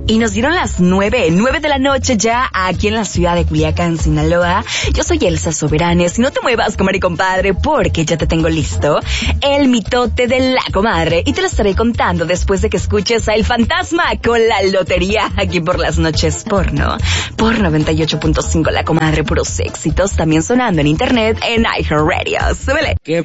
Y nos dieron las 9 de la noche ya aquí en la ciudad de Culiacán, Sinaloa. Yo soy Elsa Soberanes y no te muevas, comadre y compadre, porque ya te tengo listo el mitote de la comadre y te lo estaré contando después de que escuches a El Fantasma con la lotería aquí por las noches porno. Por 98.5 La Comadre, puros éxitos, también sonando en internet en iHeartRadio. Súbele. ¿Qué